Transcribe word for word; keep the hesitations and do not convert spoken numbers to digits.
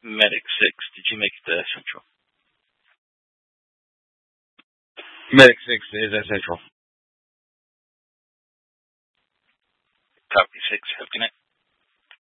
Medic six, did you make it to Central? Medic six is at Central. Copy six, have connect.